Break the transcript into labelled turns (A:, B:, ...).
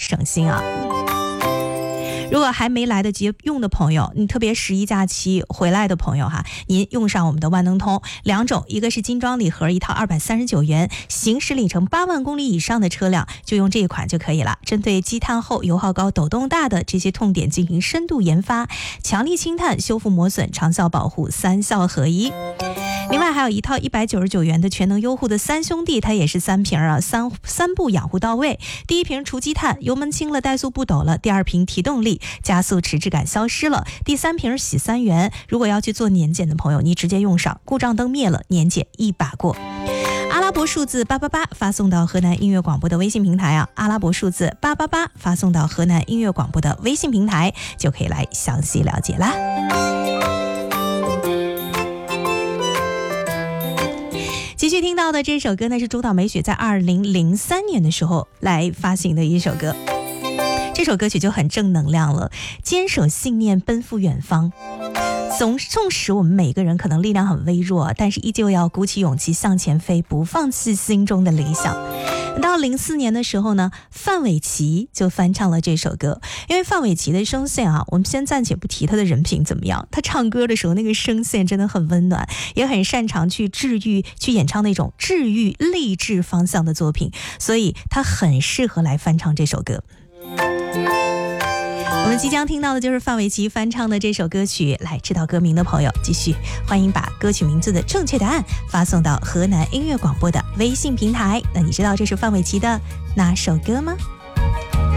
A: 省心啊。如果还没来得及用的朋友，你特别11假期回来的朋友哈，您用上我们的万能通2种，一个是精装礼盒，一套239元，行驶里程8万公里以上的车辆就用这一款就可以了。针对积碳厚、油耗高、抖动大的这些痛点进行深度研发，强力清碳、修复磨损、长效保护，3效合一。另外还有一套199元的全能优护的3兄弟，它也是3瓶啊，三步养护到位。第一瓶除积碳，油门轻了，怠速不抖了；第二瓶提动力，加速迟滞感消失了；第3瓶洗3元。如果要去做年检的朋友，你直接用上，故障灯灭了，年检一把过。阿拉伯数字888发送到河南音乐广播的微信平台啊，阿拉伯数字888发送到河南音乐广播的微信平台，就可以来详细了解啦。继续听到的这首歌呢，是中岛美雪在2003年的时候来发行的一首歌。这首歌曲就很正能量了，坚守信念，奔赴远方。纵使我们每个人可能力量很微弱，但是依旧要鼓起勇气向前飞，不放弃心中的理想。到04年的时候呢，范玮琪就翻唱了这首歌。因为范玮琪的声线啊，我们先暂且不提他的人品怎么样，他唱歌的时候那个声线真的很温暖，也很擅长去演唱那种治愈励志方向的作品，所以他很适合来翻唱这首歌。我们即将听到的就是范玮琪翻唱的这首歌曲，来知道歌名的朋友继续欢迎把歌曲名字的正确答案发送到河南音乐广播的微信平台。那你知道这是范玮琪的哪首歌吗？